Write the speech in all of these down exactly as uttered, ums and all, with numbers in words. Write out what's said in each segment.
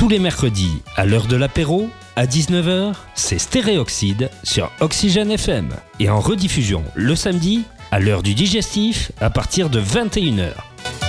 Tous les mercredis, à l'heure de l'apéro, à dix-neuf heures, c'est Stéréoxyde sur Oxygène F M. Et en rediffusion le samedi, à l'heure du digestif, à partir de vingt et une heures.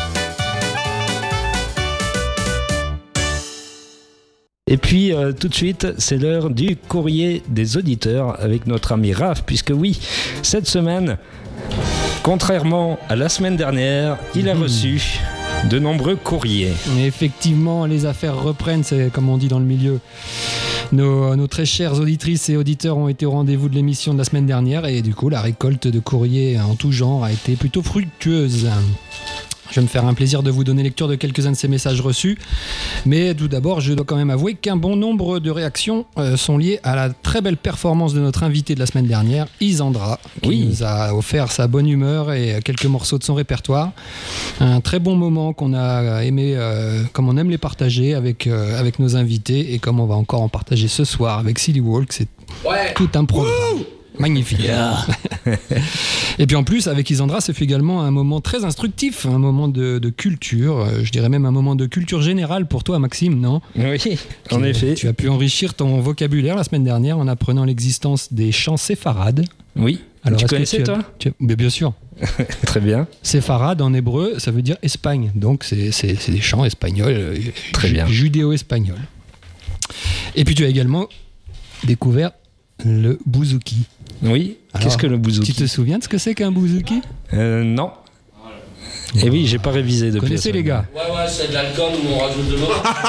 Et puis euh, tout de suite, c'est l'heure du courrier des auditeurs avec notre ami Raph, puisque oui, cette semaine, contrairement à la semaine dernière, il a reçu de nombreux courriers. Et effectivement, les affaires reprennent, c'est comme on dit dans le milieu. Nos, nos très chères auditrices et auditeurs ont été au rendez-vous de l'émission de la semaine dernière et du coup, la récolte de courriers en tout genre a été plutôt fructueuse. Je vais me faire un plaisir de vous donner lecture de quelques-uns de ces messages reçus. Mais tout d'abord, je dois quand même avouer qu'un bon nombre de réactions euh, sont liées à la très belle performance de notre invité de la semaine dernière, Isandra, qui oui. nous a offert sa bonne humeur et quelques morceaux de son répertoire. Un très bon moment qu'on a aimé, euh, comme on aime les partager avec, euh, avec nos invités et comme on va encore en partager ce soir avec Silly Walk. C'est ouais. tout un programme. Wouh Magnifique. Yeah. Et puis en plus, avec Isandra, ce fut également un moment très instructif, un moment de, de culture, je dirais même un moment de culture générale pour toi, Maxime, non ? Oui, en tu, effet. Tu as pu enrichir ton vocabulaire la semaine dernière en apprenant l'existence des chants séfarades. Oui. Alors, tu connaissais, tu as, toi tu as, mais bien sûr. Très bien. Séfarade, en hébreu, ça veut dire Espagne. Donc, c'est, c'est, c'est des chants espagnols, Très ju- bien. judéo-espagnols. Et puis, tu as également découvert le bouzouki. Oui, alors, qu'est-ce que le bouzouki ? Tu te souviens de ce que c'est qu'un bouzouki ? euh, Non. Et eh oui, j'ai pas révisé depuis. Connaissez les gars ? Ouais, ouais, c'est de l'alcool où on rajoute de l'eau.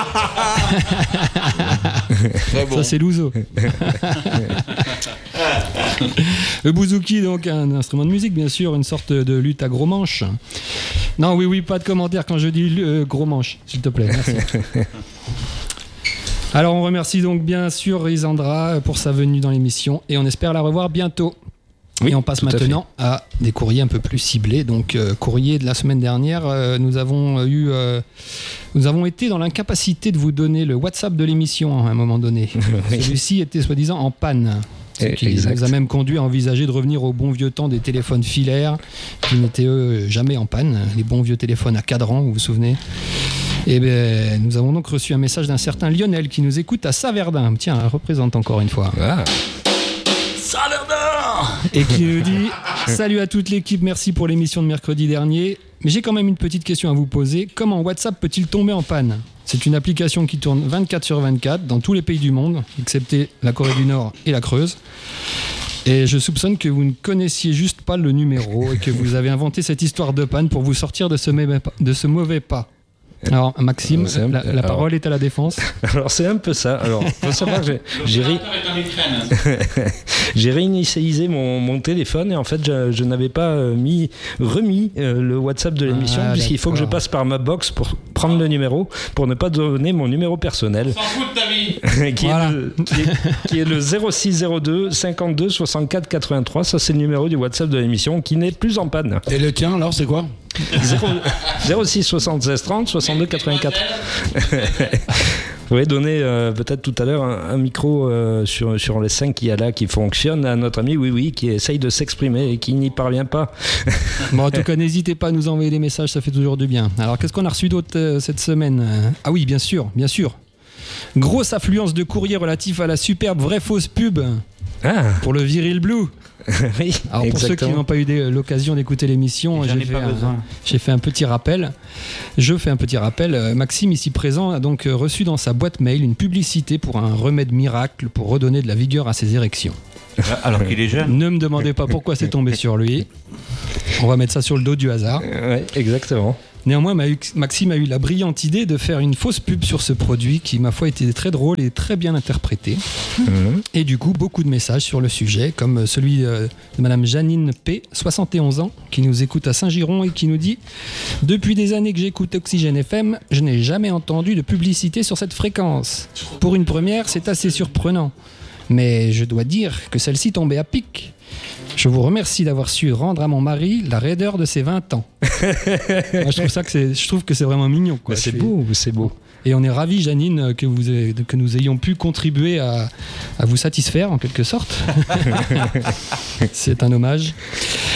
Très bon. Ça, c'est l'ouzo. Le bouzouki, donc, un instrument de musique, bien sûr, une sorte de lutte à gros manche. Non, oui, oui, pas de commentaire quand je dis euh, gros manche, s'il te plaît. Merci. Alors, on remercie donc bien sûr Isandra pour sa venue dans l'émission et on espère la revoir bientôt. Oui, et on passe maintenant à, à des courriers un peu plus ciblés. Donc, euh, courrier de la semaine dernière, euh, nous avons eu, euh, nous avons été dans l'incapacité de vous donner le WhatsApp de l'émission à un moment donné. Oui. Celui-ci était soi-disant en panne. Ce qui exact. nous a même conduit à envisager de revenir au bon vieux temps des téléphones filaires qui n'étaient eux jamais en panne. Les bons vieux téléphones à cadran, vous vous souvenez ? Et bien, nous avons donc reçu un message d'un certain Lionel qui nous écoute à Saverdun. Tiens, représente encore une fois. Ah. Saverdun ! Et qui nous dit « Salut à toute l'équipe, merci pour l'émission de mercredi dernier. Mais j'ai quand même une petite question à vous poser. Comment WhatsApp peut-il tomber en panne ? C'est une application qui tourne vingt-quatre sur vingt-quatre dans tous les pays du monde, excepté la Corée du Nord et la Creuse. Et je soupçonne que vous ne connaissiez juste pas le numéro et que vous avez inventé cette histoire de panne pour vous sortir de ce, mauvais pas, de ce mauvais pas. » Alors, Maxime, peu, la, la alors, parole est à la défense. Alors, c'est un peu ça. Alors, faut savoir que j'ai, j'ai, ré... j'ai réinitialisé mon, mon téléphone et en fait, je, je n'avais pas mis, remis euh, le WhatsApp de l'émission ah, puisqu'il d'accord. faut que je passe par ma box pour prendre le numéro, pour ne pas donner mon numéro personnel. On s'en fout de ta vie. qui, voilà. est le, qui, est, qui est le zéro six zéro deux cinquante-deux soixante-quatre quatre-vingt-trois. Ça, c'est le numéro du WhatsApp de l'émission qui n'est plus en panne. Et le tien, alors, c'est quoi ? zéro six soixante-seize trente soixante-deux quatre-vingt-quatre. Vous pouvez donner euh, peut-être tout à l'heure un, un micro euh, sur, sur les cinq qu'il y a là qui fonctionne à notre ami Oui Oui qui essaye de s'exprimer et qui n'y parvient pas. Bon, en tout cas, n'hésitez pas à nous envoyer des messages, ça fait toujours du bien. Alors, qu'est-ce qu'on a reçu d'autre euh, cette semaine ? Ah oui, bien sûr, bien sûr. Grosse affluence de courriers relatifs à la superbe vraie fausse pub ah. pour le Viril Blue. Oui, alors pour exactement. Ceux qui n'ont pas eu des, l'occasion d'écouter l'émission, j'ai fait, un, j'ai fait un petit rappel. Je fais un petit rappel. Maxime, ici présent, a donc reçu dans sa boîte mail une publicité pour un remède miracle pour redonner de la vigueur à ses érections. Alors qu'il est jeune. Ne me demandez pas pourquoi c'est tombé sur lui. On va mettre ça sur le dos du hasard. Oui, exactement. Néanmoins, Maxime a eu la brillante idée de faire une fausse pub sur ce produit qui, ma foi, était très drôle et très bien interprété. Mmh. Et du coup, beaucoup de messages sur le sujet, comme celui de Madame Janine P, soixante et onze ans, qui nous écoute à Saint-Giron et qui nous dit « Depuis des années que j'écoute Oxygène F M, je n'ai jamais entendu de publicité sur cette fréquence. Pour une première, c'est assez surprenant. Mais je dois dire que celle-ci tombait à pic. Je vous remercie d'avoir su rendre à mon mari la raideur de ses vingt ans. » Moi, je trouve ça que c'est, je trouve que c'est vraiment mignon, quoi. C'est suis... beau, c'est beau. Et on est ravis, Janine, que, vous ayez, que nous ayons pu contribuer à, à vous satisfaire, en quelque sorte. C'est un hommage.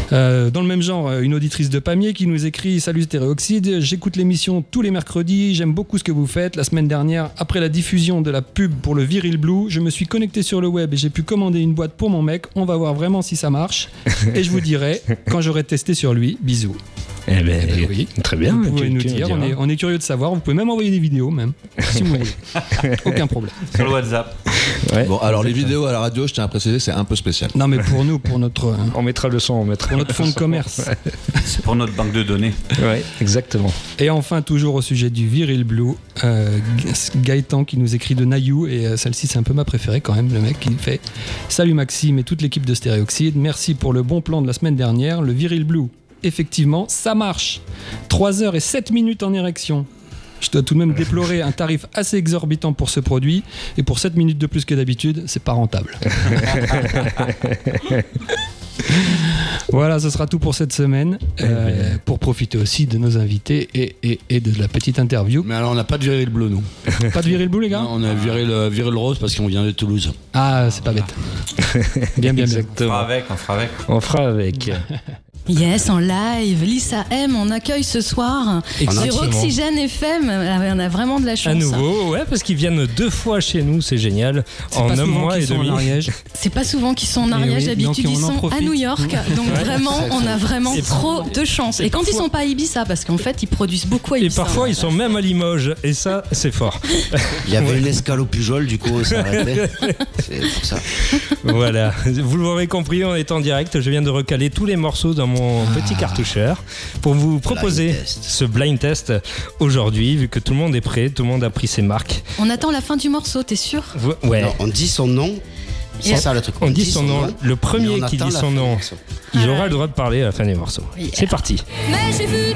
Euh, dans le même genre, une auditrice de Pamiers qui nous écrit « Salut Stéréoxyde, j'écoute l'émission tous les mercredis, j'aime beaucoup ce que vous faites. La semaine dernière, après la diffusion de la pub pour le Viril Blue, je me suis connecté sur le web et j'ai pu commander une boîte pour mon mec. On va voir vraiment si ça marche. Et je vous dirai quand j'aurai testé sur lui. Bisous. » Eh ben, Eh ben oui. Très bien. Vous pouvez tu- nous tu dire, on diras. est, on est curieux de savoir. Vous pouvez même envoyer des vidéos, même, si vous voulez. Aucun problème. Sur le WhatsApp. Ouais. Bon, alors les vidéos à la radio, je tiens à préciser, c'est un peu spécial. Non, mais pour nous, pour notre, euh, On mettra le son, on mettra pour notre fonds de commerce. C'est pour notre banque de données. Ouais, exactement. Et enfin, toujours au sujet du Viril Blue, euh, Gaëtan qui nous écrit de Nayou, et euh, celle-ci c'est un peu ma préférée quand même, le mec qui fait « Salut Maxime et toute l'équipe de Stéréoxyde, merci pour le bon plan de la semaine dernière, le Viril Blue. Effectivement, ça marche. trois heures et sept minutes en érection. Je dois tout de même déplorer un tarif assez exorbitant pour ce produit, et pour sept minutes de plus que d'habitude, c'est pas rentable. » Voilà, ce sera tout pour cette semaine. Euh, pour profiter aussi de nos invités et, et, et de la petite interview. Mais alors, on n'a pas de viril bleu, nous. Pas de Viril Blue, les gars? Non, on a viril, euh, viril rose parce qu'on vient de Toulouse. Ah, c'est pas bête. Bien, bien, bien. On fera Exactement. avec, on fera avec. On fera avec. Yes, en live. Lisa M, on accueille ce soir sur Exactement. Oxygène F M. On a vraiment de la chance. À nouveau, ouais, parce qu'ils viennent deux fois chez nous, c'est génial. C'est En pas un souvent mois qu'ils et sont demi. en Ariège. C'est pas souvent qu'ils sont en Et Ariège, oui, d'habitude donc ils on en sont à profite. New York. Donc vraiment, on a vraiment Et trop de chance. Et quand ils sont pas à Ibiza, parce qu'en fait, ils produisent beaucoup à Et Ibiza. parfois, ils sont même à Limoges. Et ça, c'est fort. Il y avait une escale au Pujol, du coup, ça arrêtait. C'est pour ça. Voilà. Vous l'aurez compris, on est en direct. Je viens de recaler tous les morceaux dans mon petit cartoucheur pour vous proposer Blind test. ce blind test aujourd'hui, vu que tout le monde est prêt, tout le monde a pris ses marques. On attend la fin du morceau, t'es sûr? Vous- Ouais. Non, on dit son nom. C'est Et- ça le truc. On dit son nom. Le mais premier on qui attend dit la son fin du nom, morceau. il aura le droit de parler à la fin du morceau. Yeah. C'est parti. Mais j'ai vu